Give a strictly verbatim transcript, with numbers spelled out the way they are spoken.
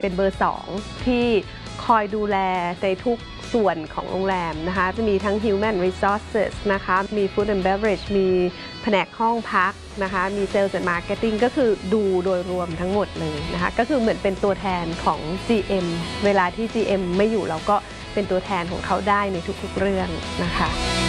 เป็นเบอร์สองที่คอยดูแลในทุกส่วนของโรงแรมนะคะจะมีทั้ง Human Resources นะคะมี Food and Beverage มีแผนกห้องพักนะคะมี Sales and Marketing ก็คือดูโดยรวมทั้งหมดเลยนะคะก็คือเหมือนเป็นตัวแทนของ จี เอ็ม เวลาที่ จี เอ็ม ไม่อยู่เราก็เป็นตัวแทนของเขาได้ในทุกๆเรื่องนะคะ